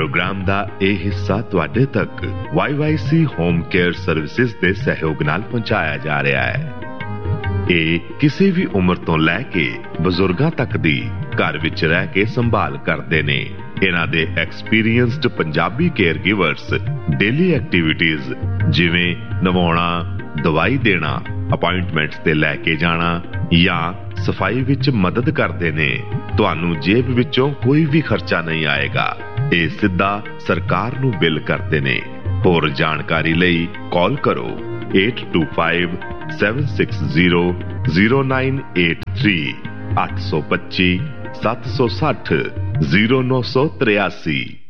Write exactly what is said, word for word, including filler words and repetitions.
Programme दा ਇਹ ਹਿੱਸਾ ਤੁਹਾਡੇ ਤੱਕ why Y C home care services ਦੇ ਸਹਿਯੋਗ ਨਾਲ ਪਹੁੰਚਾਇਆ ਜਾ ਰਿਹਾ ਹੈ। ਇਹ ਕਿਸੇ ਵੀ ਉਮਰ ਤੋਂ ਲੈ ਕੇ ਬਜ਼ੁਰਗਾਂ ਤੱਕ ਦੀ ਘਰ ਵਿੱਚ ਰਹਿ ਕੇ ਸੰਭਾਲ ਕਰਦੇ ਨੇ। ਇਹਨਾਂ ਦੇ experienced Punjabi care ਗਿਵਰਸ daily activities ਜਿਵੇਂ ਨਵਾਉਣਾ, ਦਵਾਈ ਦੇਣਾ, ਅਪਾਇੰਟਮੈਂਟਸ ਤੇ ਲੈ ਕੇ ਜਾਣਾ ਜਾਂ ਸਫਾਈ ਵਿੱਚ ਮਦਦ ਕਰਦੇ ਨੇ। ਤੁਹਾਨੂੰ ਜੇਬ ਵਿੱਚੋਂ ਕੋਈ ਵੀ ਖਰਚਾ ਨਹੀਂ ਆਏਗਾ। ਇਹ ਸਿੱਧਾ ਸਰਕਾਰ ਨੂੰ ਬਿੱਲ ਕਰਦੇ ਨੇ। ਹੋਰ ਜਾਣਕਾਰੀ ਲਈ ਕਾਲ ਕਰੋ eight two five seven six zero zero nine eight three ਅੱਠ ਸੌ ਪੱਚੀ ਸੱਤ ਸੌ ਸੱਠ ਜ਼ੀਰੋ ਨੌ ਸੌ ਤਰਿਆਸੀ।